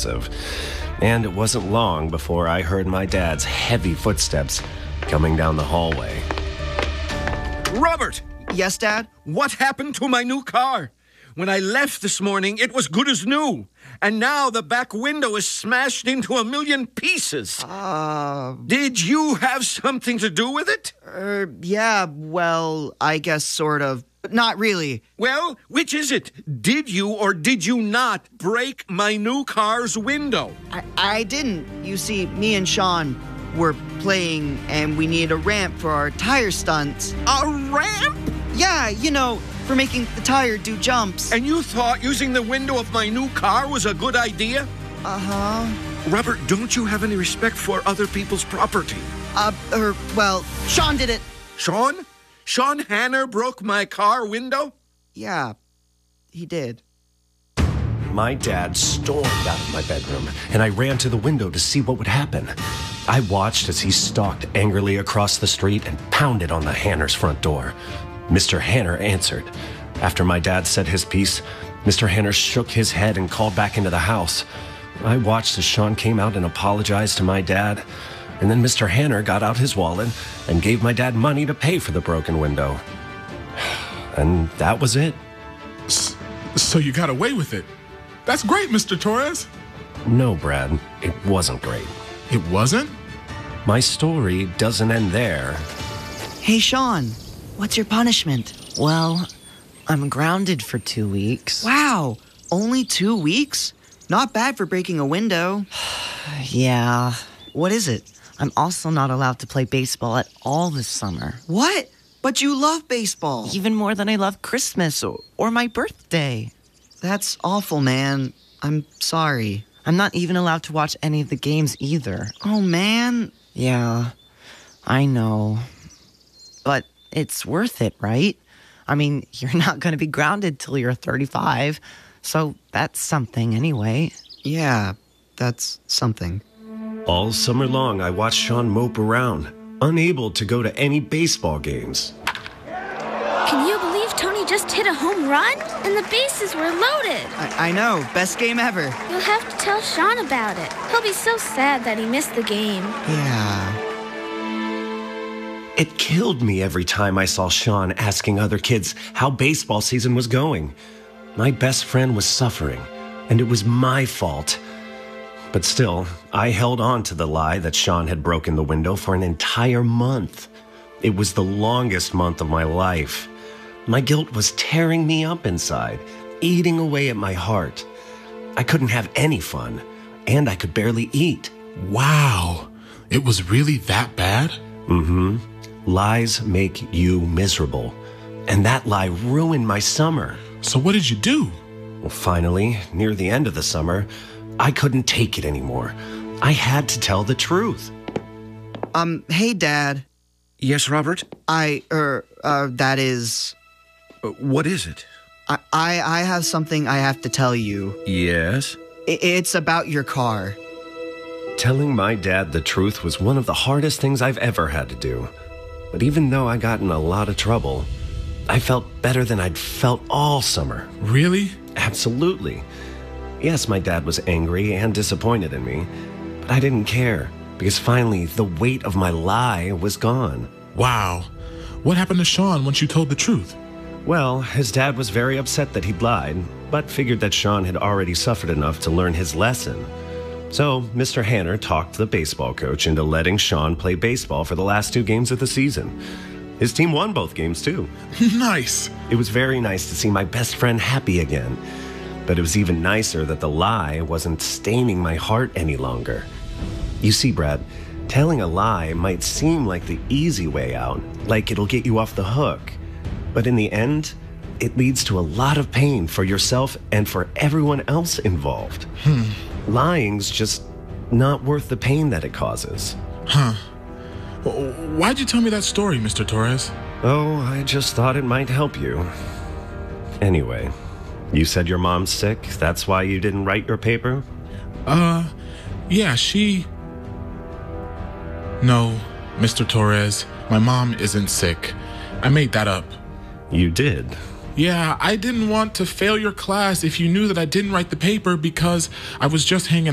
impressive. And it wasn't long before I heard my dad's heavy footsteps coming down the hallway. Robert! Yes, Dad? What happened to my new car? When I left this morning, it was good as new. And now the back window is smashed into a million pieces. Did you have something to do with it? Yeah, well, I guess sort of. But not really. Well, which is it? Did you or did you not break my new car's window? I didn't. You see, me and Sean were playing and we needed a ramp for our tire stunts. A ramp? Yeah, you know, for making the tire do jumps. And you thought using the window of my new car was a good idea? Uh-huh. Robert, don't you have any respect for other people's property? Well, Sean did it. Sean? Sean Hanner broke my car window? Yeah, he did. My dad stormed out of my bedroom, and I ran to the window to see what would happen. I watched as he stalked angrily across the street and pounded on the Hanner's front door. Mr. Hanner answered. After my dad said his piece, Mr. Hanner shook his head and called back into the house. I watched as Sean came out and apologized to my dad, and then Mr. Hanner got out his wallet and gave my dad money to pay for the broken window. And that was it. So you got away with it. That's great, Mr. Torres. No, Brad, it wasn't great. It wasn't? My story doesn't end there. Hey, Sean, what's your punishment? Well, I'm grounded for 2 weeks. Wow, only 2 weeks? Not bad for breaking a window. Yeah. What is it? I'm also not allowed to play baseball at all this summer. What? But you love baseball. Even more than I love Christmas or my birthday. That's awful, man. I'm sorry. I'm not even allowed to watch any of the games either. Oh, man. Yeah, I know. But it's worth it, right? I mean, you're not going to be grounded till you're 35, so that's something anyway. Yeah, that's something. All summer long, I watched Sean mope around, unable to go to any baseball games. Can you believe Tony just hit a home run? And the bases were loaded. I know. Best game ever. You'll have to tell Sean about it. He'll be so sad that he missed the game. Yeah. It killed me every time I saw Sean asking other kids how baseball season was going. My best friend was suffering, and it was my fault. But still, I held on to the lie that Sean had broken the window for an entire month. It was the longest month of my life. My guilt was tearing me up inside, eating away at my heart. I couldn't have any fun, and I could barely eat. Wow. It was really that bad? Mm-hmm. Lies make you miserable. And that lie ruined my summer. So what did you do? Well, finally, near the end of the summer, I couldn't take it anymore. I had to tell the truth. Hey, Dad. Yes, Robert? That is... What is it? I have something I have to tell you. Yes? It's about your car. Telling my dad the truth was one of the hardest things I've ever had to do. But even though I got in a lot of trouble, I felt better than I'd felt all summer. Really? Absolutely. Yes, my dad was angry and disappointed in me, but I didn't care because finally the weight of my lie was gone. Wow. What happened to Sean once you told the truth? Well, his dad was very upset that he'd lied, but figured that Sean had already suffered enough to learn his lesson. So, Mr. Hanner talked the baseball coach into letting Sean play baseball for the last 2 games of the season. His team won both games, too. Nice. It was very nice to see my best friend happy again. But it was even nicer that the lie wasn't staining my heart any longer. You see, Brad, telling a lie might seem like the easy way out, like it'll get you off the hook. But in the end, it leads to a lot of pain for yourself and for everyone else involved. Lying's just not worth the pain that it causes. Huh. Why'd you tell me that story, Mr. Torres? Oh, I just thought it might help you. Anyway, you said your mom's sick? That's why you didn't write your paper? Yeah, No, Mr. Torres, my mom isn't sick. I made that up. You did? Yeah, I didn't want to fail your class if you knew that I didn't write the paper because I was just hanging